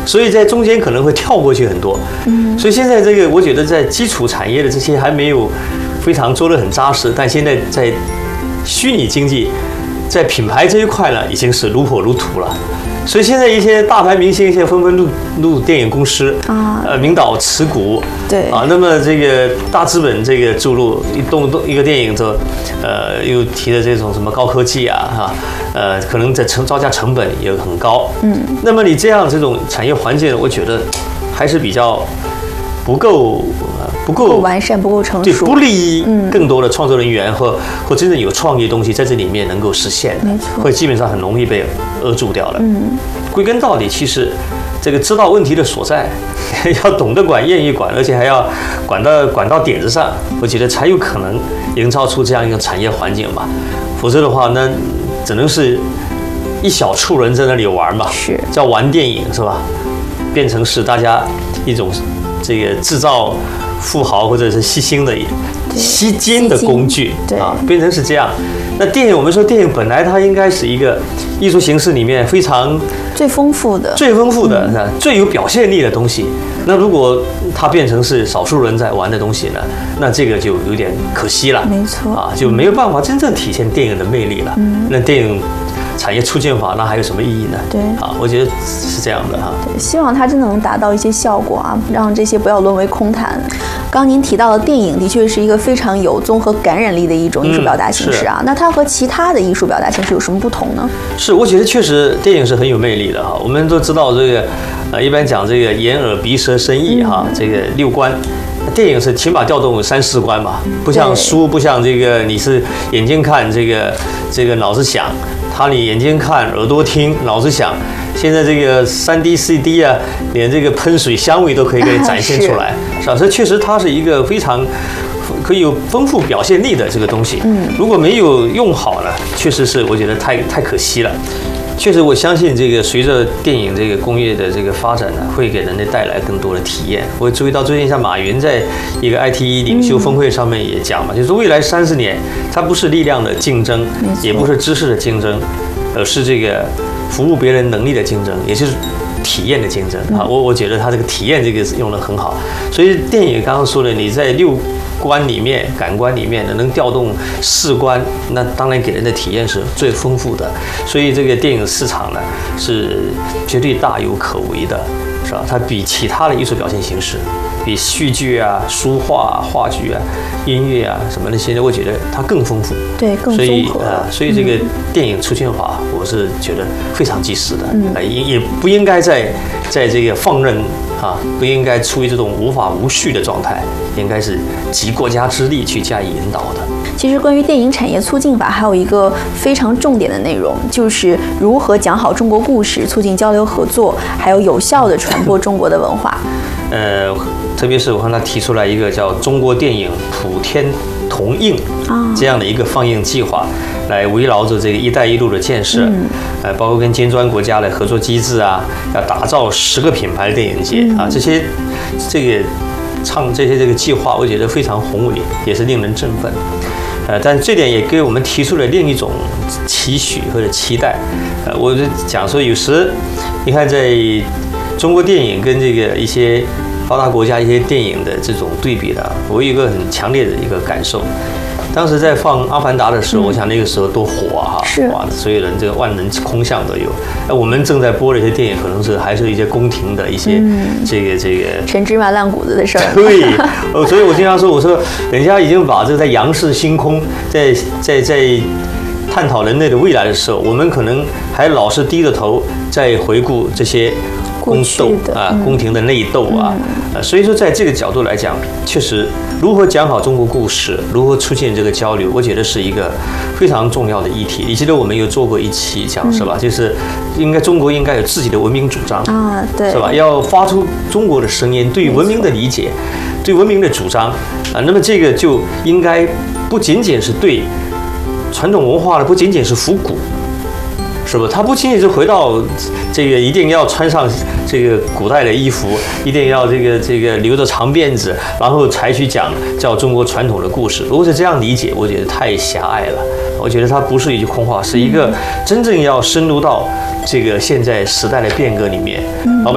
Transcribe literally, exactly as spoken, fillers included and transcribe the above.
所以在中间可能会跳过去很多。嗯，所以现在这个我觉得在基础产业的这些还没有非常做得很扎实，但现在在虚拟经济，在品牌这一块呢，已经是如火如荼了。所以现在一些大牌明星现在纷纷入入电影公司啊，呃，名导持股， 对啊，那么这个大资本这个注入一动动一个电影的，呃，又提的这种什么高科技啊，哈，呃，可能在成造价成本也很高，嗯，那么你这样这种产业环境，我觉得还是比较不够。不够完善，不够成熟， 对，不利于更多的创作人员和或真正有创意的东西在这里面能够实现的， 没错， 会基本上很容易被扼住掉了。嗯，归根到底，其实这个知道问题的所在，要懂得管，愿意管，而且还要管到管到点子上，我觉得才有可能营造出这样一个产业环境吧。否则的话，那只能是一小撮人在那里玩嘛， 是叫玩电影是吧？变成是大家一种这个制造富豪或者是吸星的吸金的工具啊，变成是这样。那电影，我们说电影本来它应该是一个艺术形式里面非常最丰富的、 最丰富的、嗯、最有表现力的东西。那如果它变成是少数人在玩的东西呢，那这个就有点可惜了。 没错啊，就没有办法真正体现电影的魅力了。嗯，那电影产业促进法那还有什么意义呢？ 对啊，我觉得是这样的哈。 对，希望它真的能达到一些效果啊，让这些不要沦为空谈。刚刚您提到的电影的确是一个非常有综合感染力的一种艺术表达形式啊，嗯、那它和其他的艺术表达形式有什么不同呢？ 是，我觉得确实电影是很有魅力的哈。我们都知道这个，呃，一般讲这个眼耳鼻舌身意哈，嗯、这个六官。电影是起码调动三四官嘛，不像书，不像这个你是眼睛看，这个这个脑子想。他你眼睛看，耳朵听，脑子想。现在这个三 D、四 D 啊，连这个喷水香味都可以给你展现出来，是吧？这确实它是一个非常可以有丰富表现力的这个东西。嗯，如果没有用好呢，确实是我觉得太太可惜了。确实，我相信这个随着电影这个工业的这个发展呢，会给人类带来更多的体验。我注意到最近像马云在一个 I T 领袖峰会上面也讲嘛，就是未来三十年，它不是力量的竞争，也不是知识的竞争，而是这个服务别人能力的竞争，也就是体验的竞争啊。我我觉得他这个体验这个用得很好。所以电影刚刚说的，你在六官里面、感官里面能调动四官，那当然给人的体验是最丰富的。所以这个电影市场呢是绝对大有可为的，是吧？它比其他的艺术表现形式，比戏剧啊、书画啊、话剧啊、音乐啊什么那些，我觉得它更丰富， 对，更综合。 呃，所以这个电影促进法，我是觉得非常及时的，嗯，也也不应该在在这个放任。啊，不应该处于这种无法无序的状态，应该是集国家之力去加以引导的。 其实，关于电影产业促进法，还有一个非常重点的内容，就是如何讲好中国故事，促进交流合作，还有有效地传播中国的文化。呃， 特别是我看他提出来一个叫中国电影普天同映这样的一个放映计划，来围绕着这个“一带一路”的建设，嗯、呃，包括跟金砖国家的合作机制啊，要打造十个品牌的电影节、嗯、啊，这些这个唱这些这个计划，我觉得非常宏伟，也是令人振奋。呃，但这点也给我们提出了另一种期许或者期待。呃，我就讲说，有时你看，在中国电影跟这个一些发达国家一些电影的这种对比的，我有一个很强烈的一个感受。当时在放《阿凡达》的时候，嗯、我想那个时候多火啊！ 是哇，所有人这个万人空巷都有。那我们正在播的一些电影，可能是还是一些宫廷的一些、嗯、这个这个陈芝麻烂谷子的事儿。 对，所以我经常说，我说人家已经把这个在仰视星空，在在在探讨人类的未来的时候，我们可能还老是低着头在回顾这些宫斗啊、宫廷的内斗啊。呃，所以说在这个角度来讲，确实如何讲好中国故事，如何出现这个交流，我觉得是一个非常重要的议题。你记得我们有做过一期讲是吧？就是应该中国应该有自己的文明主张啊，对， 是吧？要发出中国的声音，对文明的理解，对文明的主张啊。那么这个就应该不仅仅是对传统文化的，不仅仅是复古。是不？他不仅仅是回到这个一定要穿上这个古代的衣服，一定要这个这个留着长辫子，然后才去讲叫中国传统的故事。如果是这样理解，我觉得太狭隘了。我觉得它不是一句空话，是一个真正要深入到这个现在时代的变革里面，老百